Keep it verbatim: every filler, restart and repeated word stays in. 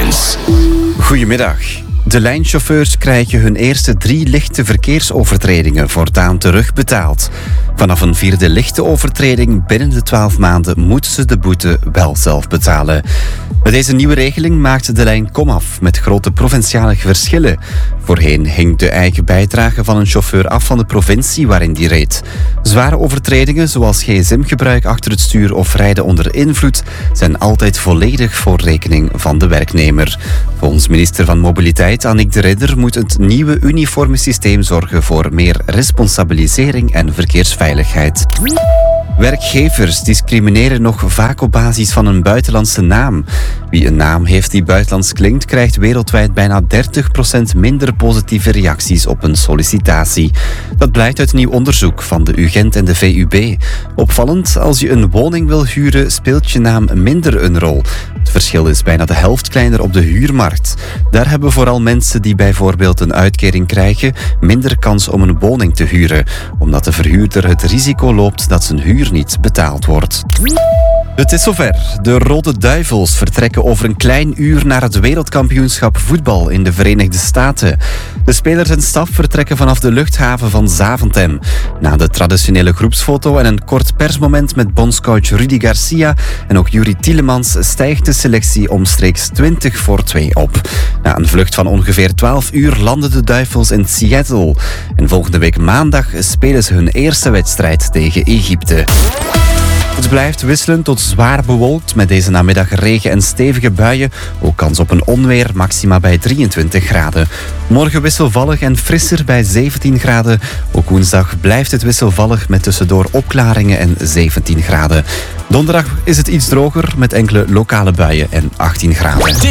Headlines. Goedemiddag. De lijnchauffeurs krijgen hun eerste drie lichte verkeersovertredingen voortaan terugbetaald. Vanaf een vierde lichte overtreding binnen de twaalf maanden moeten ze de boete wel zelf betalen. Met deze nieuwe regeling maakt de lijn komaf met grote provinciale verschillen. Voorheen hing de eigen bijdrage van een chauffeur af van de provincie waarin die reed. Zware overtredingen zoals gsm-gebruik achter het stuur of rijden onder invloed zijn altijd volledig voor rekening van de werknemer. Volgens minister van Mobiliteit Annick de Ridder moet het nieuwe uniforme systeem zorgen voor meer responsabilisering en verkeersveiligheid. Werkgevers discrimineren nog vaak op basis van een buitenlandse naam. Wie een naam heeft die buitenlands klinkt, krijgt wereldwijd bijna dertig procent minder positieve reacties op een sollicitatie. Dat blijkt uit nieuw onderzoek van de UGent en de V U B. Opvallend, als je een woning wil huren, speelt je naam minder een rol. Het verschil is bijna de helft kleiner op de huurmarkt. Daar hebben vooral mensen die bijvoorbeeld een uitkering krijgen minder kans om een woning te huren, omdat de verhuurder het risico loopt dat zijn huur niet betaald wordt. Het is zover. De Rode Duivels vertrekken over een klein uur naar het wereldkampioenschap voetbal in de Verenigde Staten. De spelers en staf vertrekken vanaf de luchthaven van Zaventem. Na de traditionele groepsfoto en een kort persmoment met bondscoach Rudy Garcia en ook Juri Tielemans stijgt de selectie omstreeks twintig voor twee op. Na een vlucht van ongeveer twaalf uur landen de Duivels in Seattle. En volgende week maandag spelen ze hun eerste wedstrijd tegen Egypte. Het blijft wisselend tot zwaar bewolkt met deze namiddag regen en stevige buien. Ook kans op een onweer, maxima bij drieëntwintig graden. Morgen wisselvallig en frisser bij zeventien graden. Ook woensdag blijft het wisselvallig met tussendoor opklaringen en zeventien graden. Donderdag is het iets droger met enkele lokale buien en achttien graden.